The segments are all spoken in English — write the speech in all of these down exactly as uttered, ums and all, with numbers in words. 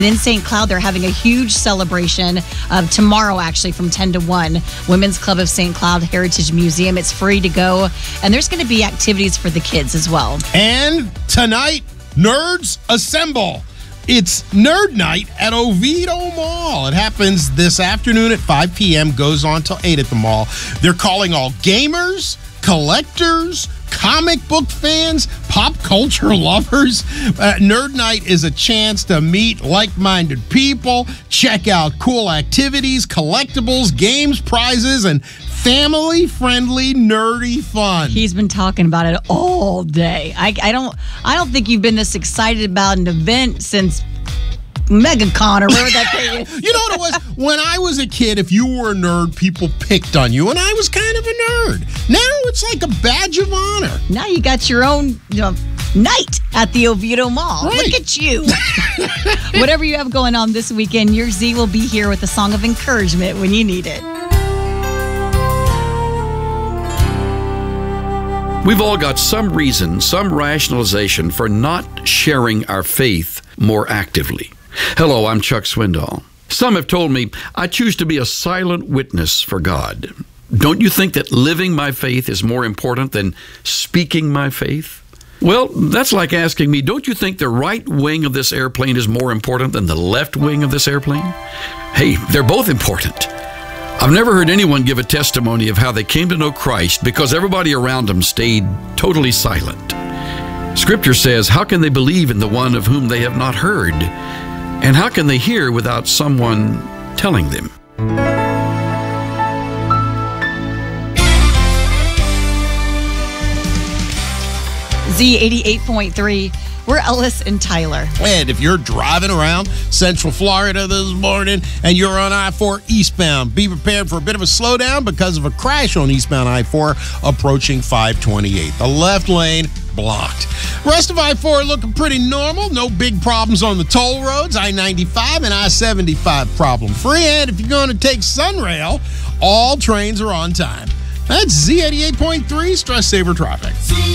In Saint Cloud, they're having a huge celebration of tomorrow, actually, from ten to one. Women's Club of Saint Cloud Heritage Museum. It's free to go, and there's going to be activities for the kids as well. And tonight, Nerds Assemble. It's Nerd Night at Oviedo Mall. It happens this afternoon at five p.m., goes on till eight at the mall. They're calling all gamers, collectors, comic book fans, pop culture lovers. Uh, Nerd Night is a chance to meet like-minded people, check out cool activities, collectibles, games, prizes, and family-friendly, nerdy fun. He's been talking about it all day. I, I don't I don't think you've been this excited about an event since MegaCon or whatever that thing is. You know what it was? When I was a kid, if you were a nerd, people picked on you, and I was kind of a nerd. Now it's like a badge of honor. Now you got your own you know, night at the Oviedo Mall. Right. Look at you. Whatever you have going on this weekend, your Z will be here with a song of encouragement when you need it. We've all got some reason, some rationalization for not sharing our faith more actively. Hello, I'm Chuck Swindoll. Some have told me I choose to be a silent witness for God. Don't you think that living my faith is more important than speaking my faith? Well, that's like asking me, don't you think the right wing of this airplane is more important than the left wing of this airplane? Hey, they're both important. I've never heard anyone give a testimony of how they came to know Christ because everybody around them stayed totally silent. Scripture says, how can they believe in the one of whom they have not heard? And how can they hear without someone telling them? Z eighty-eight point three. We're Ellis and Tyler. And if you're driving around Central Florida this morning and you're on I four eastbound, be prepared for a bit of a slowdown because of a crash on eastbound I four approaching five twenty-eight. The left lane blocked. Rest of I four looking pretty normal. No big problems on the toll roads. I ninety-five and I seventy-five problem free. And if you're going to take Sunrail, all trains are on time. That's Z eighty-eight point three Stress Saver Traffic.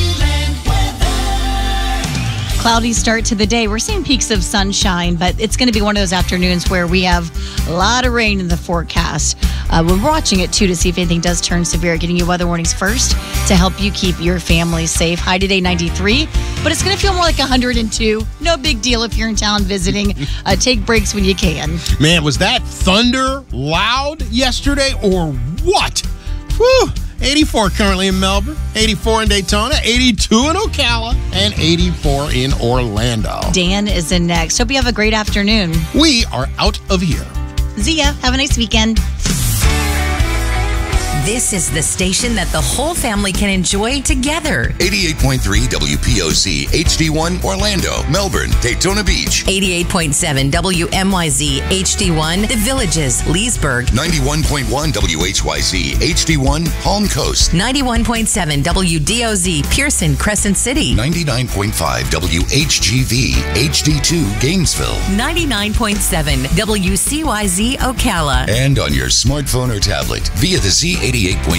Cloudy start to the day. We're seeing peaks of sunshine, but it's going to be one of those afternoons where we have a lot of rain in the forecast. Uh, we're watching it, too, to see if anything does turn severe, getting you weather warnings first to help you keep your family safe. High today, ninety-three, but it's going to feel more like one hundred two. No big deal if you're in town visiting. Uh, take breaks when you can. Man, was that thunder loud yesterday or what? Whew. eighty-four currently in Melbourne, eighty-four in Daytona, eighty-two in Ocala, and eighty-four in Orlando. Dan is in next. Hope you have a great afternoon. We are out of here. Zia, have a nice weekend. This is the station that the whole family can enjoy together. eighty-eight point three W P O C H D one Orlando, Melbourne, Daytona Beach. eighty-eight point seven W M Y Z H D one The Villages, Leesburg. ninety-one point one W H Y Z H D one Palm Coast. ninety-one point seven W D O Z Pearson, Crescent City. ninety-nine point five W H G V H D two Gainesville. ninety-nine point seven W C Y Z Ocala. And on your smartphone or tablet via the Z eighty-eight point